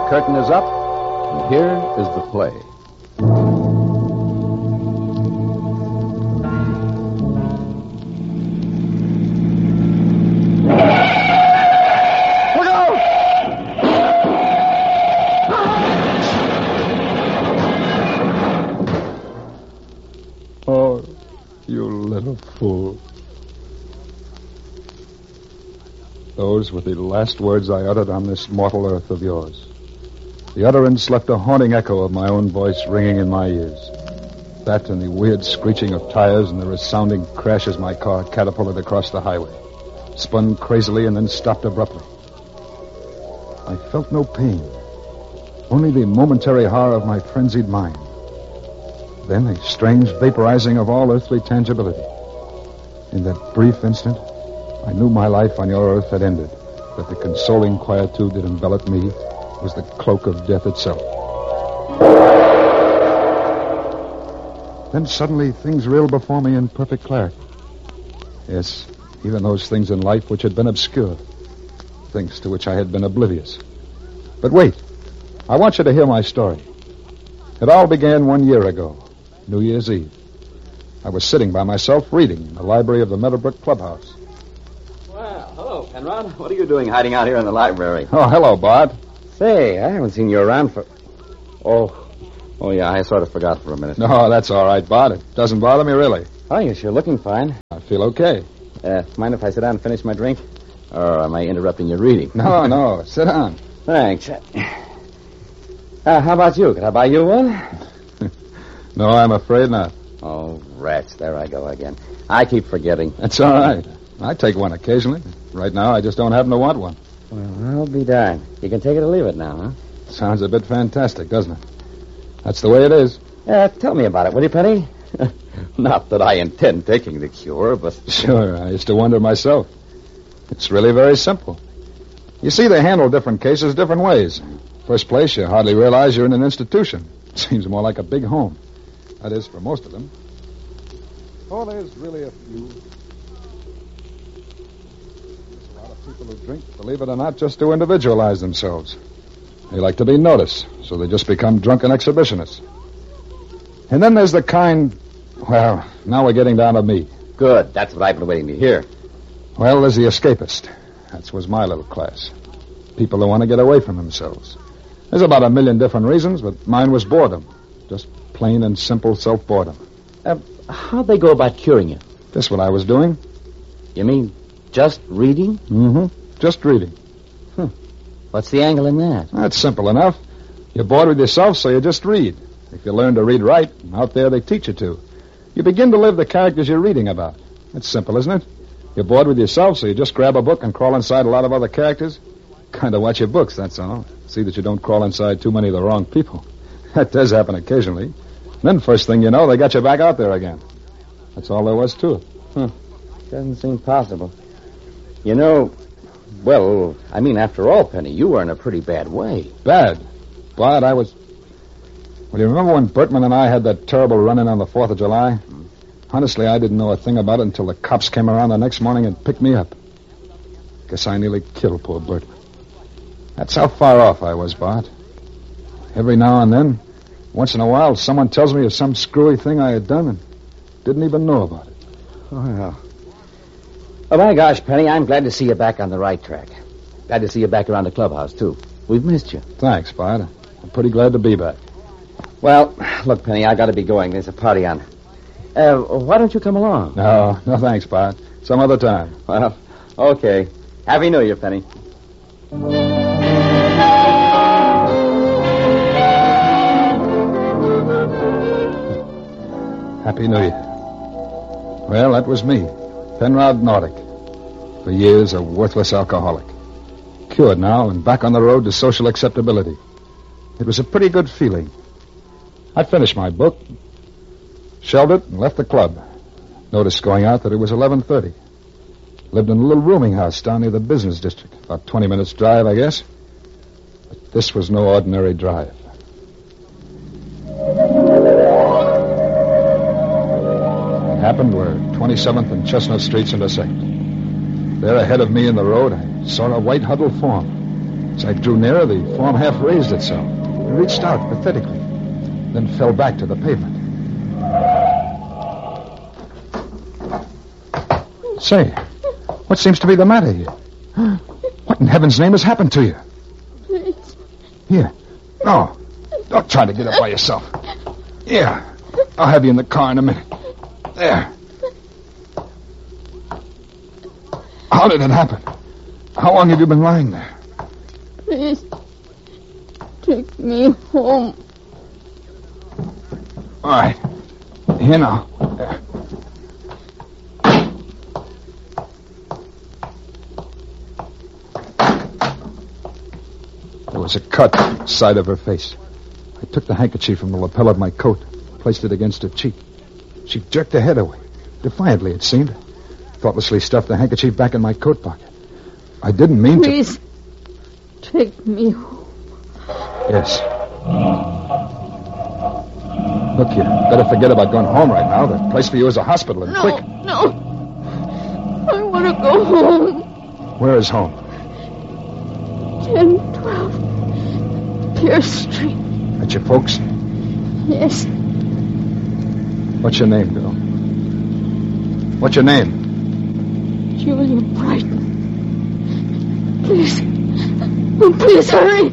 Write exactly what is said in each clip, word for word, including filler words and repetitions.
curtain is up, and here is the play. Look out! Oh, you little fool. Those were the last words I uttered on this mortal earth of yours. The utterance left a haunting echo of my own voice ringing in my ears. That and the weird screeching of tires and the resounding crash as my car catapulted across the highway, spun crazily and then stopped abruptly. I felt no pain, only the momentary horror of my frenzied mind. Then a strange vaporizing of all earthly tangibility. In that brief instant, I knew my life on your earth had ended, that the consoling quietude that enveloped me was the cloak of death itself. Then suddenly things reeled before me in perfect clarity. Yes, even those things in life which had been obscure, things to which I had been oblivious. But wait, I want you to hear my story. It all began one year ago, New Year's Eve. I was sitting by myself reading in the library of the Meadowbrook Clubhouse. Well, hello, Penrod. What are you doing hiding out here in the library? Oh, hello, Bart. Say, I haven't seen you around for... Oh, oh yeah, I sort of forgot for a minute. No, that's all right, Bart. It doesn't bother me, really. Oh, you're sure looking fine. I feel okay. Uh, mind if I sit down and finish my drink? Or am I interrupting your reading? No, no, sit down. Thanks. Uh, how about you? Could I buy you one? No, I'm afraid not. Oh, rats, there I go again. I keep forgetting. That's all right. I take one occasionally. Right now, I just don't happen to want one. Well, I'll be darned. You can take it or leave it now, huh? Sounds a bit fantastic, doesn't it? That's the way it is. Uh, tell me about it, will you, Penny? Not that I intend taking the cure, but... Sure, I used to wonder myself. It's really very simple. You see, they handle different cases different ways. First place, you hardly realize you're in an institution. It seems more like a big home. That is, for most of them. Oh, there's really a few. There's a lot of people who drink, believe it or not, just to individualize themselves. They like to be noticed, so they just become drunken exhibitionists. And then there's the kind... Well, now we're getting down to me. Good. That's what I've been waiting to hear. Well, there's the escapist. That was my little class. People who want to get away from themselves. There's about a million different reasons, but mine was boredom. Just plain and simple self-boredom. Uh, how'd they go about curing you? That's what I was doing. You mean just reading? Mm-hmm. Just reading. Huh. What's the angle in that? That's simple enough. You're bored with yourself, so you just read. If you learn to read right, out there they teach you to. You begin to live the characters you're reading about. That's simple, isn't it? You're bored with yourself, so you just grab a book and crawl inside a lot of other characters. Kind of watch your books, that's all. See that you don't crawl inside too many of the wrong people. That does happen occasionally. Then first thing you know, they got you back out there again. That's all there was to it. Huh. Doesn't seem possible. You know, well, I mean, after all, Penny, you were in a pretty bad way. Bad? But I was... Well, you remember when Bertman and I had that terrible run-in on the fourth of July? Hmm. Honestly, I didn't know a thing about it until the cops came around the next morning and picked me up. Guess I nearly killed poor Bertman. That's how far off I was, Bart. Every now and then, once in a while, someone tells me of some screwy thing I had done and didn't even know about it. Oh, well. Oh, my gosh, Penny, I'm glad to see you back on the right track. Glad to see you back around the clubhouse, too. We've missed you. Thanks, Bart. I'm pretty glad to be back. Well, look, Penny, I got to be going. There's a party on. Uh, why don't you come along? No, no thanks, Bart. Some other time. Well, okay. Happy New Year, Penny. Happy New Year. Well, that was me, Penrod Nordic. For years, a worthless alcoholic. Cured now and back on the road to social acceptability. It was a pretty good feeling. I finished my book, shelved it, and left the club. Noticed going out that it was eleven thirty. Lived in a little rooming house down near the business district. About twenty minutes drive, I guess. But this was no ordinary drive. It happened where twenty-seventh and Chestnut Streets intersect. There ahead of me in the road, I saw a white huddled form. As I drew nearer, the form half raised itself and reached out pathetically, then fell back to the pavement. Say, what seems to be the matter here? What in heaven's name has happened to you? Please. Here. No. Don't try to get up by yourself. Here. I'll have you in the car in a minute. There. How did it happen? How long have you been lying there? Please. Take me home. All right. Here now. There. There was a cut side of her face. I took the handkerchief from the lapel of my coat, placed it against her cheek. She jerked her head away. Defiantly, it seemed. Thoughtlessly stuffed the handkerchief back in my coat pocket. I didn't mean Please. to... Please. Take me home. Yes. Look, you better forget about going home right now. The place for you is a hospital, and No, quick. no. I want to go home. Where is home? ten twelve Pierce Street. At your folks? Yes. What's your name, girl? What's your name? Julia Brighton. Please. Oh, please hurry.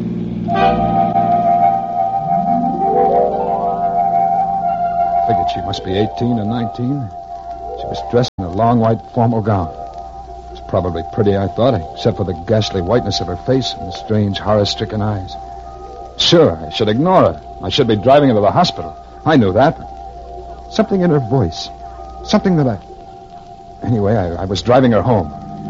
Figured she must be eighteen or nineteen. She was dressed in a long white formal gown. It was probably pretty, I thought, except for the ghastly whiteness of her face and the strange, horror-stricken eyes. Sure, I should ignore her. I should be driving her to the hospital. I knew that. Something in her voice. Something that I... Anyway, I, I was driving her home.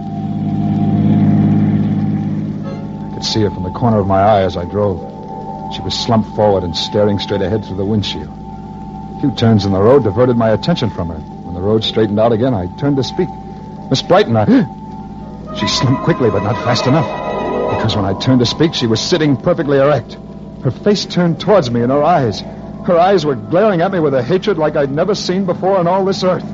I could see her from the corner of my eye as I drove. She was slumped forward and staring straight ahead through the windshield. A few turns in the road diverted my attention from her. When the road straightened out again, I turned to speak. Miss Brighton, I... She slumped quickly, but not fast enough. Because when I turned to speak, she was sitting perfectly erect. Her face turned towards me, and her eyes... Her eyes were glaring at me with a hatred like I'd never seen before on all this earth.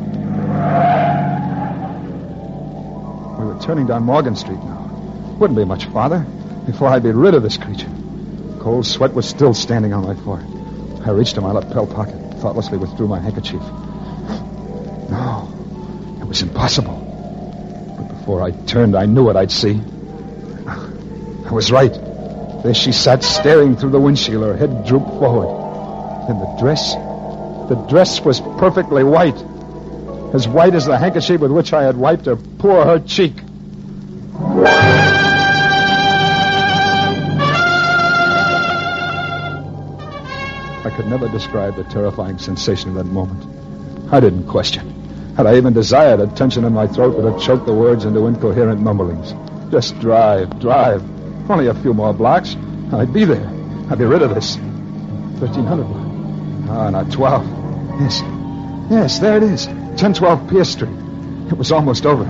We were turning down Morgan Street now. Wouldn't be much farther before I'd be rid of this creature. Cold sweat was still standing on my forehead. I reached to my lapel pocket, thoughtlessly withdrew my handkerchief. No, it was impossible. But before I turned, I knew what I'd see. I was right. There she sat, staring through the windshield, her head drooped forward. And the dress, the dress was perfectly white. As white as the handkerchief with which I had wiped her poor hurt cheek. I could never describe the terrifying sensation of that moment. I didn't question. Had I even desired, a tension in my throat would have choked the words into incoherent mumblings. Just drive, drive. Only a few more blocks. I'd be there. I'd be rid of this. thirteen hundred block. Ah, not twelve. Yes. Yes, there it is. ten twelve Pierce Street. It was almost over.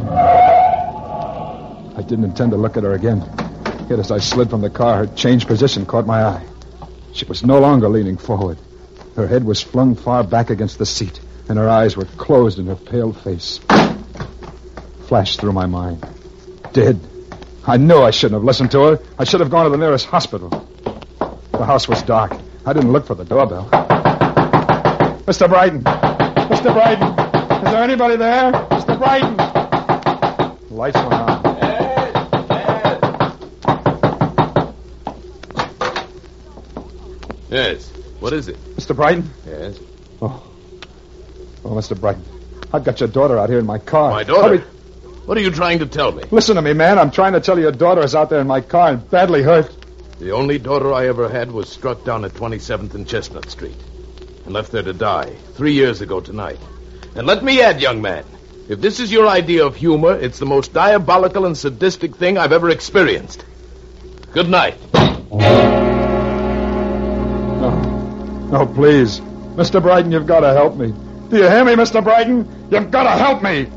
I didn't intend to look at her again. Yet as I slid from the car, her changed position caught my eye. She was no longer leaning forward. Her head was flung far back against the seat, and her eyes were closed in her pale face. Flashed through my mind. Dead. I knew I shouldn't have listened to her. I should have gone to the nearest hospital. The house was dark. I didn't look for the doorbell. Mister Brighton. Mister Brighton. Is there anybody there? Mister Brighton. The lights went on. Yes. What is it? Mister Brighton? Yes. Oh. Oh, Mister Brighton. I've got your daughter out here in my car. My daughter? Hurry. What are you trying to tell me? Listen to me, man. I'm trying to tell you your daughter is out there in my car and badly hurt. The only daughter I ever had was struck down at twenty-seventh and Chestnut Street and left there to die three years ago tonight. And let me add, young man, if this is your idea of humor, it's the most diabolical and sadistic thing I've ever experienced. Good night. No. No, please. Mister Brighton, you've got to help me. Do you hear me, Mister Brighton? You've got to help me.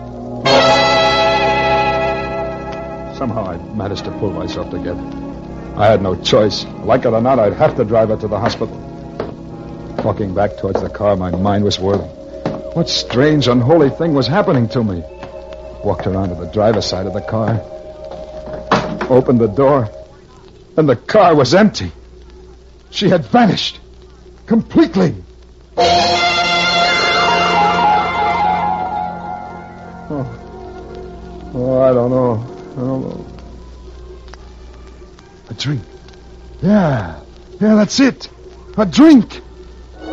Somehow I managed to pull myself together. I had no choice. Like it or not, I'd have to drive her to the hospital. Walking back towards the car, my mind was whirling. What strange, unholy thing was happening to me? Walked around to the driver's side of the car. opened the door, and the car was empty. She had vanished. Completely. Oh, oh I don't know. I don't know. A drink. Yeah. Yeah, that's it. A drink.